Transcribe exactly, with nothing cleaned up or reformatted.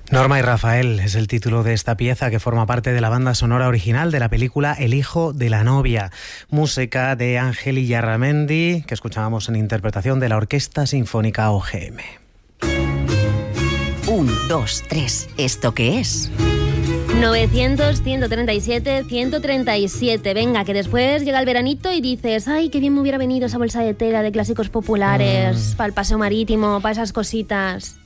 Norma y Rafael es el título de esta pieza que forma parte de la banda sonora original de la película El hijo de la novia. Música de Ángel Illarramendi, que escuchábamos en interpretación de la Orquesta Sinfónica O G M. Un, dos, tres. ¿Esto qué es? novecientos, ciento treinta y siete, ciento treinta y siete. Venga, que después llega el veranito y dices, ay, qué bien me hubiera venido esa bolsa de tela de clásicos populares, mm. para el paseo marítimo, para esas cositas.